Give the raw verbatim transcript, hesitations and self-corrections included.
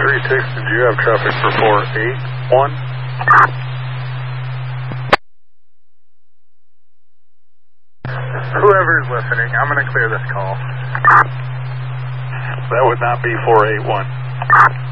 three six, did you have traffic for four eight one? Whoever's listening, I'm going to clear this call. That would not be four eight one.